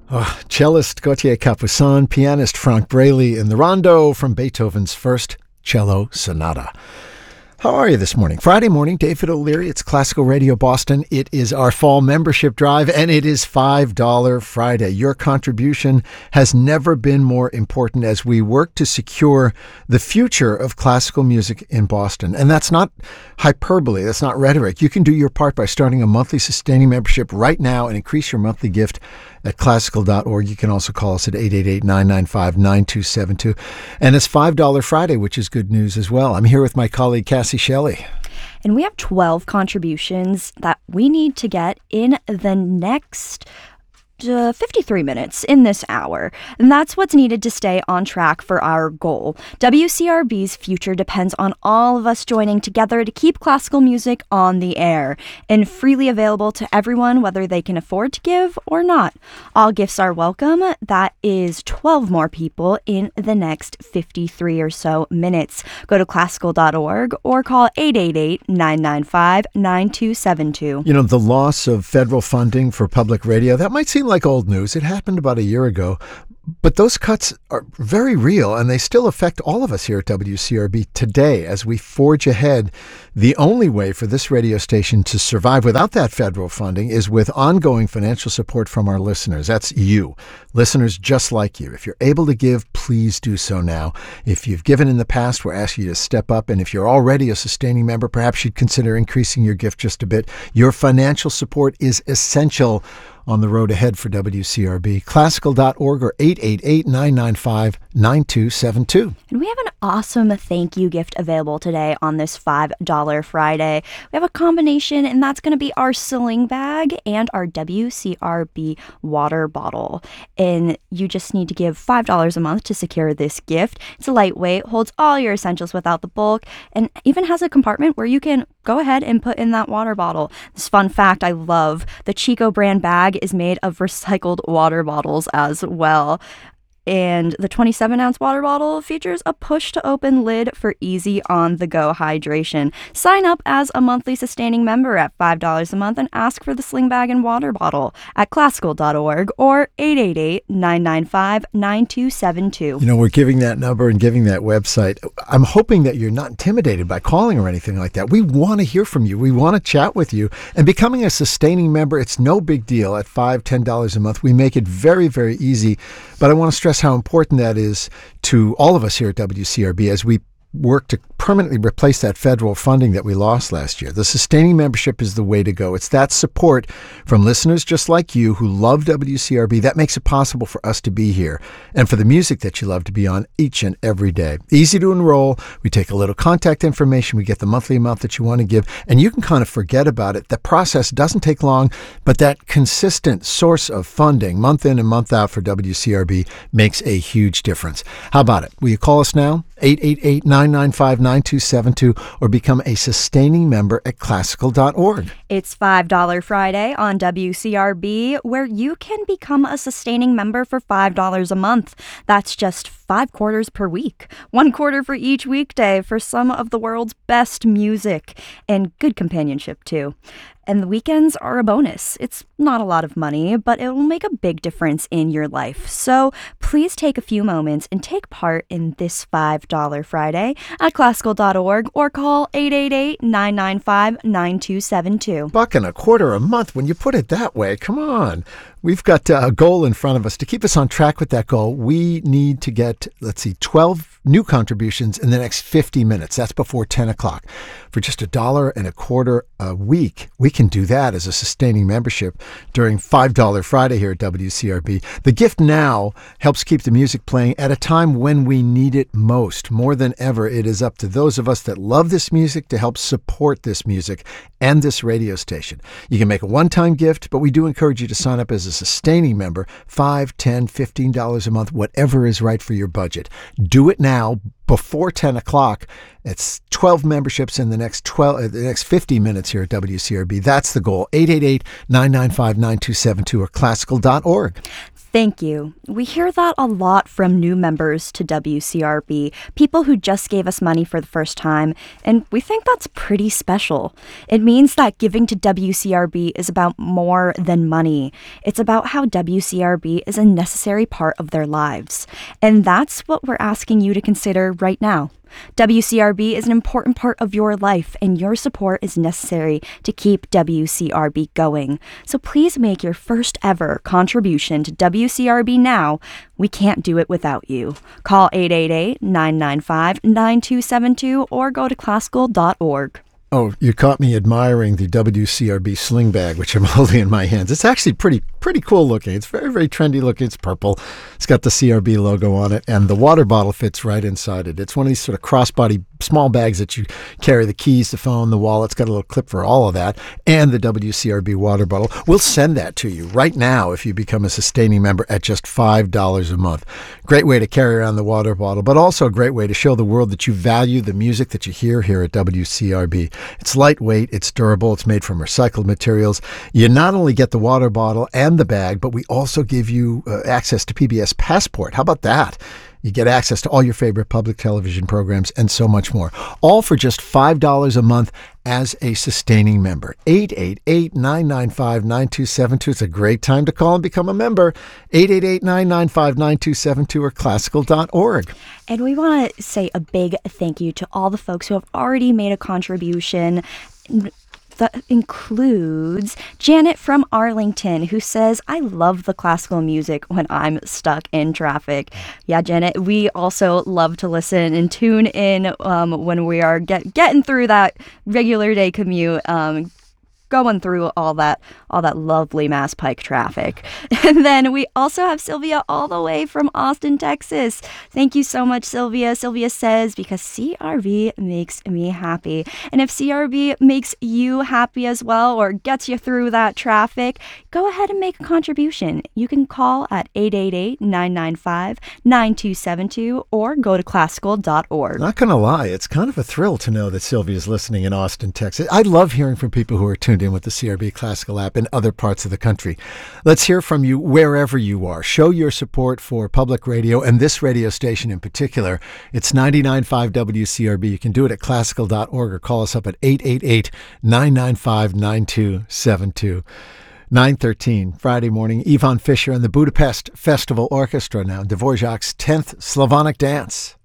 Oh, cellist Gautier Capuçon, pianist Frank Braley in the Rondo from Beethoven's First Cello Sonata. How are you this morning? Friday morning, David O'Leary. It's Classical Radio Boston. It is our fall membership drive, and it is $5 Friday. Your contribution has never been more important as we work to secure the future of classical music in Boston. And that's not hyperbole. That's not rhetoric. You can do your part by starting a monthly sustaining membership right now and increase your monthly gift at classical.org. You can also call us at 888-995-9272. And it's $5 Friday, which is good news as well. I'm here with my colleague, Cassie Shelley. And we have 12 contributions that we need to get in the next 53 minutes in this hour. And that's what's needed to stay on track for our goal. WCRB's future depends on all of us joining together to keep classical music on the air and freely available to everyone, whether they can afford to give or not. All gifts are welcome. That is 12 more people in the next 53 or so minutes. Go to classical.org or call 888-995-9272. You know, the loss of federal funding for public radio, that might seem like old news. It happened about a year ago. But those cuts are very real, and they still affect all of us here at WCRB today as we forge ahead. The only way for this radio station to survive without that federal funding is with ongoing financial support from our listeners. That's you, listeners just like you. If you're able to give, please do so now. If you've given in the past, we're asking you to step up. And if you're already a sustaining member, perhaps you'd consider increasing your gift just a bit. Your financial support is essential on the road ahead for WCRB. Classical.org or 888-995-9272. And we have an awesome thank you gift available today on this $5 Friday. We have a combination, and that's going to be our sling bag and our WCRB water bottle. And you just need to give $5 a month to secure this gift. It's a lightweight, holds all your essentials without the bulk, and even has a compartment where you can go ahead and put in that water bottle. This fun fact I love, the Chico brand bag is made of recycled water bottles as well. And the 27-ounce water bottle features a push-to-open lid for easy on-the-go hydration. Sign up as a monthly sustaining member at $5 a month and ask for the sling bag and water bottle at classical.org or 888-995-9272. You know, we're giving that number and giving that website. I'm hoping that you're not intimidated by calling or anything like that. We want to hear from you. We want to chat with you. And becoming a sustaining member, it's no big deal at $5, $10 a month. We make it very, very easy. But I want to stress how important that is to all of us here at WCRB as we work to permanently replace that federal funding that we lost last year. The sustaining membership is the way to go. It's that support from listeners just like you who love WCRB that makes it possible for us to be here and for the music that you love to be on each and every day. Easy to enroll. We take a little contact information. We get the monthly amount that you want to give, and you can kind of forget about it. The process doesn't take long, but that consistent source of funding month in and month out for WCRB makes a huge difference. How about it? Will you call us now? 888-995-9272 or become a sustaining member at classical.org. It's $5 Friday on WCRB, where you can become a sustaining member for $5 a month. That's just 5 quarters per week. 1 quarter for each weekday for some of the world's best music and good companionship too. And the weekends are a bonus. It's not a lot of money, but it will make a big difference in your life. So please take a few moments and take part in this $5 Friday at classical.org or call 888-995-9272. $1.25 a month when you put it that way. Come on. We've got a goal in front of us. To keep us on track with that goal, we need to get, 12 new contributions in the next 50 minutes. That's before 10 o'clock. For just $1.25 a week, we can do that as a sustaining membership during $5 Friday here at WCRB. The gift now helps keep the music playing at a time when we need it most. More than ever, it is up to those of us that love this music to help support this music and this radio station. You can make a one-time gift, but we do encourage you to sign up as a sustaining member, $5, $10, $15 a month, whatever is right for your budget. Do it now before 10 o'clock. It's 12 memberships in the next 50 minutes here at WCRB. That's the goal. 888-995-9272 or classical.org. Thank you. We hear that a lot from new members to WCRB, people who just gave us money for the first time, and we think that's pretty special. It means that giving to WCRB is about more than money. It's about how WCRB is a necessary part of their lives. And that's what we're asking you to consider right now. WCRB is an important part of your life, and your support is necessary to keep WCRB going. So please make your first ever contribution to WCRB now. We can't do it without you. Call 888-995-9272 or go to classical.org. Oh, you caught me admiring the WCRB sling bag, which I'm holding in my hands. It's actually pretty cool looking. It's very, very trendy looking. It's purple. It's got the CRB logo on it, and the water bottle fits right inside it. It's one of these sort of crossbody small bags that you carry the keys, the phone, the wallet. It's got a little clip for all of that, and the WCRB water bottle. We'll send that to you right now if you become a sustaining member at just $5 a month. Great way to carry around the water bottle, but also a great way to show the world that you value the music that you hear here at WCRB. It's lightweight, it's durable, it's made from recycled materials. You not only get the water bottle and the bag, but we also give you access to PBS Passport. How about that? You get access to all your favorite public television programs and so much more. All for just $5 a month as a sustaining member. 888-995-9272. It's a great time to call and become a member. 888-995-9272 or classical.org. And we want to say a big thank you to all the folks who have already made a contribution. That includes Janet from Arlington, who says, I love the classical music when I'm stuck in traffic. Yeah, Janet, we also love to listen and tune in when we are getting through that regular day commute, going through all that lovely Mass Pike traffic. And then we also have Sylvia all the way from Austin, Texas. Thank you so much, Sylvia. Sylvia says, because CRB makes me happy. And if CRB makes you happy as well, or gets you through that traffic, go ahead and make a contribution. You can call at 888-995-9272 or go to classical.org. Not going to lie, it's kind of a thrill to know that Sylvia's listening in Austin, Texas. I love hearing from people who are tuned in with the CRB Classical app in other parts of the country. Let's hear from you wherever you are. Show your support for public radio and this radio station in particular. It's 99.5 WCRB. You can do it at classical.org or call us up at 888-995-9272. 9:13 Friday morning. Yvonne Fisher and the Budapest Festival Orchestra now. Dvorak's 10th Slavonic Dance.